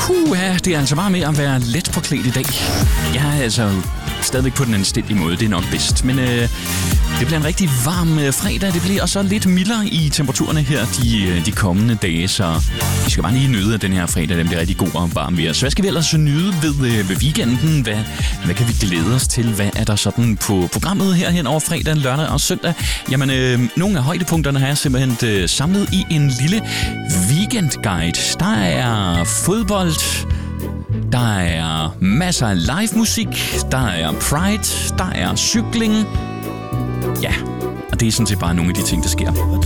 Det er altså bare med at være let påklædt i dag. Jeg er altså stadigvæk på den anstændige måde, det er nok bedst. Men det bliver en rigtig varm fredag. Det bliver også lidt mildere i temperaturerne her de kommende dage, så vi skal bare lige nyde af den her fredag. Den bliver rigtig god og varm ved os. Så hvad skal vi ellers nyde ved weekenden? Hvad kan vi glæde os til? Hvad er der sådan på programmet her hen over fredag, lørdag og søndag? Jamen, nogle af højdepunkterne har jeg simpelthen samlet i en lille weekendguide. Der er fodbold, der er masser af live musik, der er Pride, der er cykling. Ja, og det er sådan set bare nogle af de ting, der sker.